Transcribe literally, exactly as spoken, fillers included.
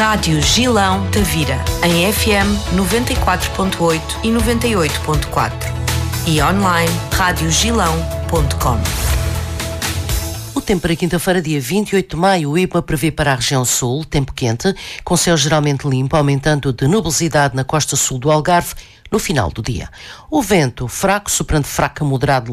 Rádio Gilão Tavira, em F M noventa e quatro ponto oito e noventa e oito ponto quatro e online rádio gilão ponto com. O tempo para quinta-feira, dia vinte e oito de maio, o I P M A prevê para a região sul tempo quente, com céu geralmente limpo, aumentando de nubosidade na costa sul do Algarve no final do dia. O vento fraco, soprando fraco a moderado